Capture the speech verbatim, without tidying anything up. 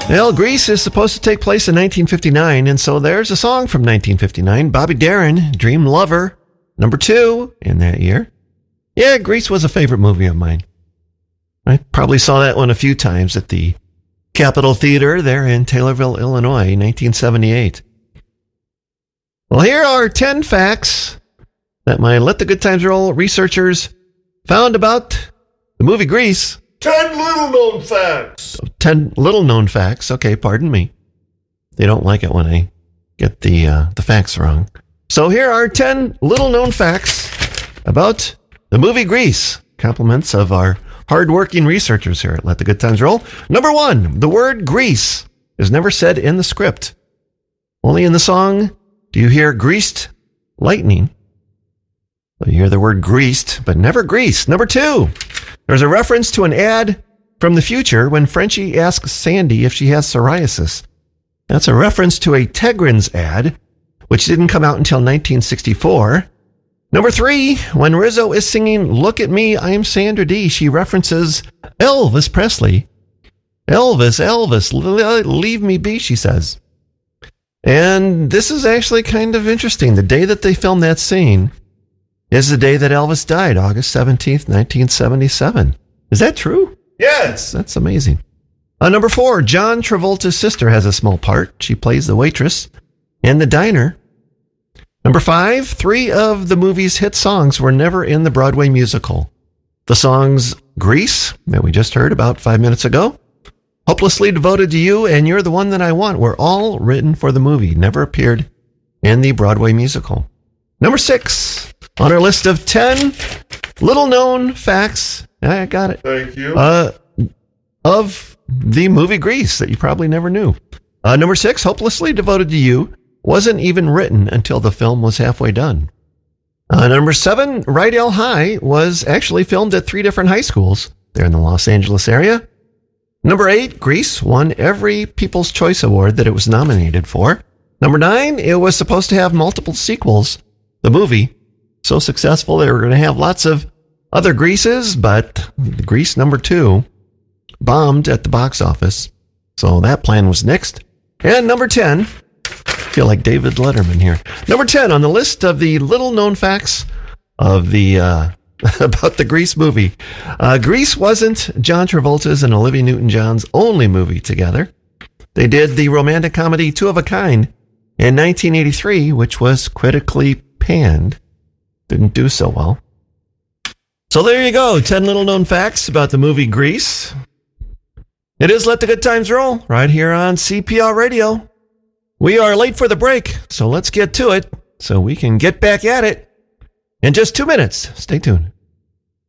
Well, Grease is supposed to take place in nineteen fifty-nine, and so there's a song from nineteen fifty-nine, Bobby Darin, Dream Lover, number two in that year. Yeah, Grease was a favorite movie of mine. I probably saw that one a few times at the Capitol Theater there in Taylorville, Illinois, nineteen seventy-eight. Well, here are ten facts that my Let the Good Times Roll researchers found about the movie Grease. Ten little-known facts. Ten little-known facts. Okay, pardon me. They don't like it when I get the uh, the facts wrong. So here are ten little-known facts about the movie Grease. Compliments of our hard-working researchers here at Let the Good Times Roll. Number one, the word grease is never said in the script. Only in the song do you hear greased lightning. You hear the word greased, but never grease. Number two, there's a reference to an ad from the future when Frenchie asks Sandy if she has psoriasis. That's a reference to a Tegrin's ad, which didn't come out until nineteen sixty-four. Number three, when Rizzo is singing Look at Me, I'm Sandra Dee, she references Elvis Presley. Elvis, Elvis, leave me be, she says. And this is actually kind of interesting. The day that they filmed that scene is the day that Elvis died, August seventeenth, nineteen seventy-seven. Is that true? Yes. That's amazing. Uh, number four, John Travolta's sister has a small part. She plays the waitress in the diner. Number five, three of the movie's hit songs were never in the Broadway musical. The songs Grease, that we just heard about five minutes ago, Hopelessly Devoted to You, and You're the One That I Want were all written for the movie, never appeared in the Broadway musical. Number six, on our list of ten little-known facts, I got it. Thank you. Uh, of the movie Grease that you probably never knew. Uh, number six, Hopelessly Devoted to You wasn't even written until the film was halfway done. Uh, number seven, Rydell High was actually filmed at three different high schools there in the Los Angeles area. Number eight, Grease won every People's Choice Award that it was nominated for. Number nine, it was supposed to have multiple sequels. The movie, so successful, they were going to have lots of other Greases, but Grease number two bombed at the box office. So that plan was nixed. And number ten, I feel like David Letterman here. Number ten on the list of the little-known facts of the uh, about the Grease movie. Uh, Grease wasn't John Travolta's and Olivia Newton-John's only movie together. They did the romantic comedy Two of a Kind in nineteen eighty-three, which was critically panned. Didn't do so well. So there you go, ten little-known facts about the movie Grease. It is Let the Good Times Roll right here on C P R Radio. We are late for the break, so let's get to it so we can get back at it in just two minutes. Stay tuned.